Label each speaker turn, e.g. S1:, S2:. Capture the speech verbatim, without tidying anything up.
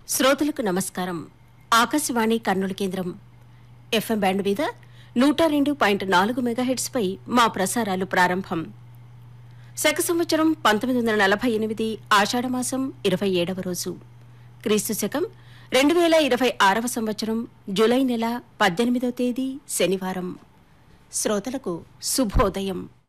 S1: శ్రోతలకు నమస్కారం. ఆకాశవాణి కర్నూలు కేంద్రం ఎఫ్ఎం బ్యాండ్ మీద నూట రెండు పాయింట్ నాలుగు మెగాహెట్స్ పై మా ప్రసారాలు ప్రారంభం. శక సంవత్సరం పంతొమ్మిది వందల నలభై ఎనిమిది ఆషాఢమాసం ఇరవై ఏడవ రోజు, క్రీస్తు శకం రెండు వేల ఇరవై ఆరవ సంవత్సరం జూలై నెల పద్దెనిమిదవ తేదీ శనివారం. శ్రోతలకు శుభోదయం.